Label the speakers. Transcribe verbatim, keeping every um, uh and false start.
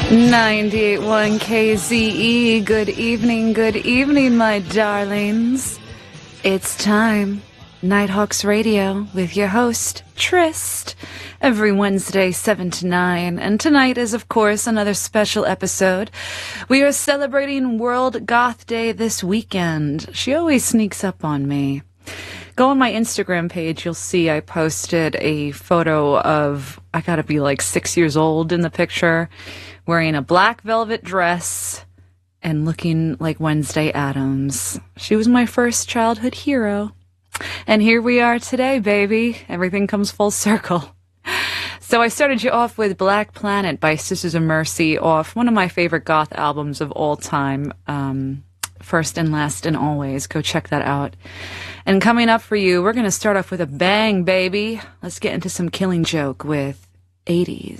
Speaker 1: ninety-eight point one K Z E. Good evening, good evening, my darlings. It's time. Nighthawks Radio with your host, Trist. Every Wednesday, seven to nine. And tonight is, of course, another special episode. We are celebrating World Goth Day this weekend. She always sneaks up on me. Go on my Instagram page, you'll see I posted a photo of, I gotta be like six years old in the picture, wearing a black velvet dress and looking like Wednesday Addams. She was my first childhood hero. And here we are today, baby. Everything comes full circle. So I started you off with Black Planet by Sisters of Mercy, off one of my favorite goth albums of all time, um, First and Last and Always. Go check that out. And coming up for you, we're going to start off with a bang, baby. Let's get into some Killing Joke with eighties.